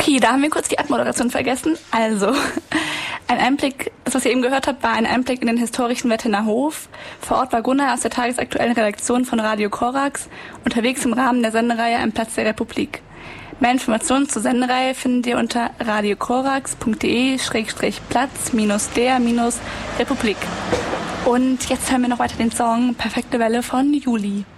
Okay, da haben wir kurz die Abmoderation vergessen. Also, ein Einblick, das was ihr eben gehört habt, war ein Einblick in den historischen Wettener Hof. Vor Ort war Gunnar aus der tagesaktuellen Redaktion von Radio Korax, unterwegs im Rahmen der Sendereihe Am Platz der Republik. Mehr Informationen zur Sendereihe findet ihr unter radiokorax.de/platz-der-republik. Und jetzt hören wir noch weiter den Song Perfekte Welle von Juli.